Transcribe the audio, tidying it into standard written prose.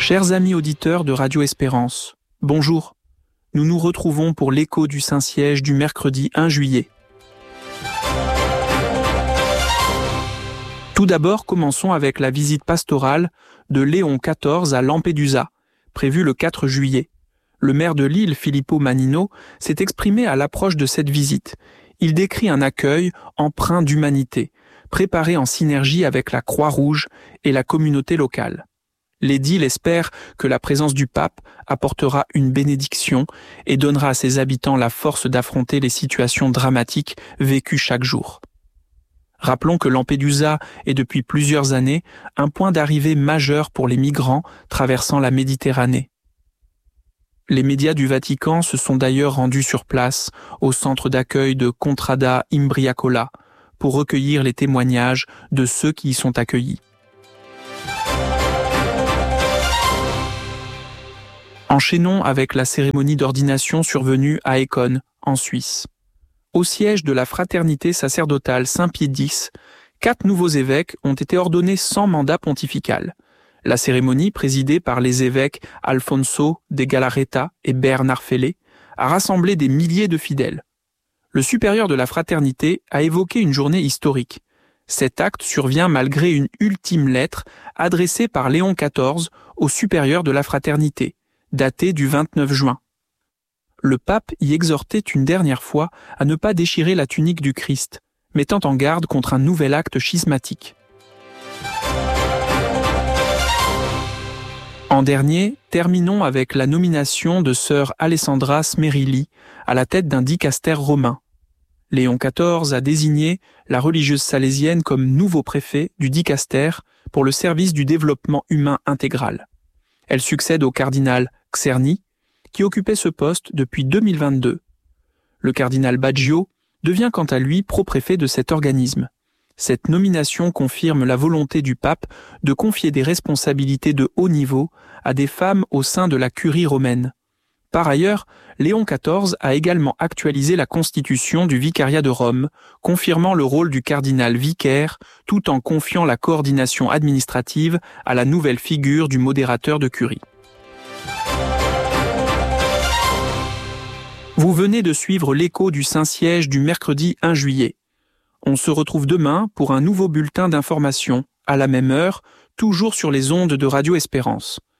Chers amis auditeurs de Radio Espérance, bonjour. Nous nous retrouvons pour l'écho du Saint-Siège du mercredi 1 juillet. Tout d'abord, commençons avec la visite pastorale de Léon XIV à Lampedusa, prévue le 4 juillet. Le maire de l'île, Filippo Mannino, s'est exprimé à l'approche de cette visite. Il décrit un accueil empreint d'humanité, préparé en synergie avec la Croix-Rouge et la communauté locale. L'édile espère que la présence du pape apportera une bénédiction et donnera à ses habitants la force d'affronter les situations dramatiques vécues chaque jour. Rappelons que Lampedusa est depuis plusieurs années un point d'arrivée majeur pour les migrants traversant la Méditerranée. Les médias du Vatican se sont d'ailleurs rendus sur place, au centre d'accueil de Contrada Imbriacola, pour recueillir les témoignages de ceux qui y sont accueillis. Enchaînons avec la cérémonie d'ordination survenue à Écône, en Suisse. Au siège de la fraternité sacerdotale Saint-Pie X, 4 nouveaux évêques ont été ordonnés sans mandat pontifical. La cérémonie, présidée par les évêques Alfonso de Galarreta et Bernard Fellé, a rassemblé des milliers de fidèles. Le supérieur de la fraternité a évoqué une journée historique. Cet acte survient malgré une ultime lettre adressée par Léon XIV au supérieur de la fraternité, datée du 29 juin. Le pape y exhortait une dernière fois à ne pas déchirer la tunique du Christ, mettant en garde contre un nouvel acte schismatique. En dernier, terminons avec la nomination de sœur Alessandra Smerilli à la tête d'un dicaster romain. Léon XIV a désigné la religieuse salésienne comme nouveau préfet du dicaster pour le service du développement humain intégral. Elle succède au cardinal Czerny, qui occupait ce poste depuis 2022. Le cardinal Baggio devient quant à lui pro-préfet de cet organisme. Cette nomination confirme la volonté du pape de confier des responsabilités de haut niveau à des femmes au sein de la curie romaine. Par ailleurs, Léon XIV a également actualisé la constitution du vicariat de Rome, confirmant le rôle du cardinal vicaire tout en confiant la coordination administrative à la nouvelle figure du modérateur de curie. Vous venez de suivre l'écho du Saint-Siège du mercredi 1 juillet. On se retrouve demain pour un nouveau bulletin d'information, à la même heure, toujours sur les ondes de Radio Espérance.